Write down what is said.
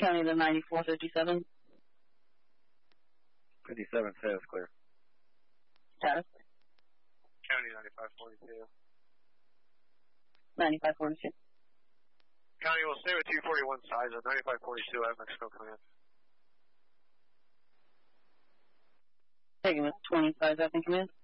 County to 9457. 57 says clear. Status. County 9542. 9542. County will stay with 241 size of 9542 at Mexico Command. Taking with 25 F in command.